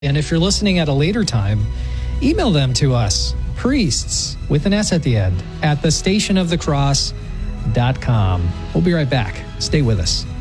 And if you're listening at a later time, email them to us, priests, with an S at the end, at thestationofthecross.com. We'll be right back. Stay with us.